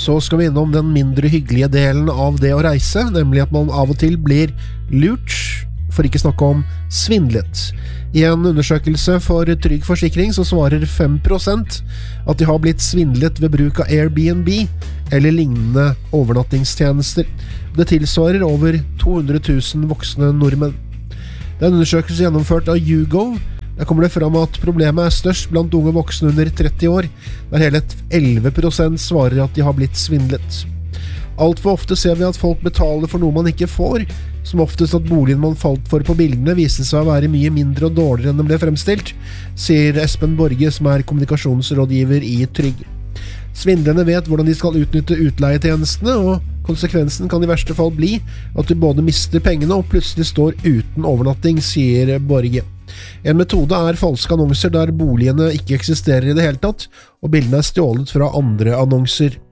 så skal vi innom den mindre hyggelige delen av det å reise, nemlig at man av og til blir lurt, for ikke snakke om svindlet. I en undersøkelse for Trygg Forsikring så svarer 5% at de har blitt svindlet ved bruk av Airbnb eller lignende overnattingstjenester. Det tilsvarer over 200 000 voksne nordmenn. Det er en undersøkelse gjennomført av YouGov. Der kommer det fram at problemet er størst blant unge voksne under 30 år, der hele 11% svarer at de har blitt svindlet. Alt for ofte ser vi at folk betaler for noe man ikke får, som oftest at boligen man falt for på bildene viste seg å være mye mindre og dårligere enn den ble fremstilt, sier Espen Borge, som er kommunikasjonsrådgiver i Trygg. Svindlerne vet hvordan de skal utnytte utleietjenestene, og konsekvensen kan i verste fall bli at du både mister pengene og plutselig står uten overnatting, sier Borge. En metode er falske annonser der boligene ikke eksisterer i det hele tatt, og bildene er stjålet fra andre annonser.